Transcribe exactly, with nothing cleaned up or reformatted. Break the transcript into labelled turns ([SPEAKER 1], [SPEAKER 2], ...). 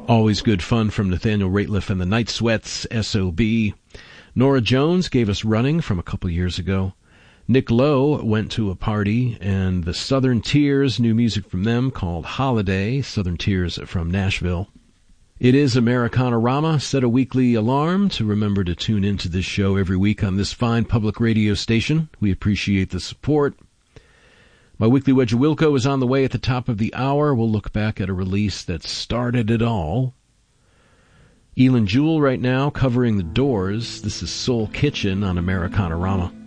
[SPEAKER 1] Always good fun from Nathaniel Rateliff and the Night Sweats, S O B. Nora Jones gave us Running from a couple years ago. Nick Lowe went to a party, and the Southern Tears, new music from them called Holiday, Southern Tears from Nashville. It is Americana-Rama. Set a weekly alarm to remember to tune into this show every week on this fine public radio station. We appreciate the support. My weekly Wedge of Wilco is on the way at the top of the hour. We'll look back at a release that started it all. Elin Jewell right now covering The Doors. This is Soul Kitchen on Americana-Rama.